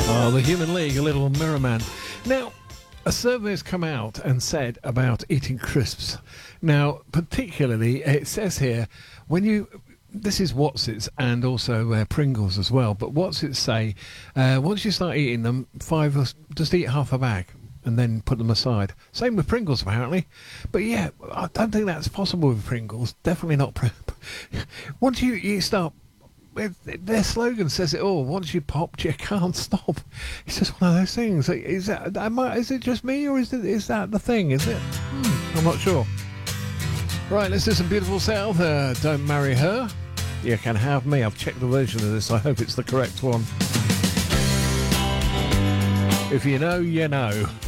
Oh, the Human League, a little Mirror Man. Now, a survey has come out and said about eating crisps. Now, particularly, it says here, when you... This is Wotsits and also Pringles as well. But Wotsits say, once you start eating them, just eat half a bag and then put them aside. Same with Pringles, apparently. But yeah, I don't think that's possible with Pringles. Definitely not. Once you start... Their slogan says it all. Once you popped, you can't stop. It's just one of those things. Is it just me, or is that the thing? Is it? I'm not sure. Right, let's do some Beautiful South. Don't Marry Her. You Can Have Me. I've checked the version of this. I hope it's the correct one. If you know, you know.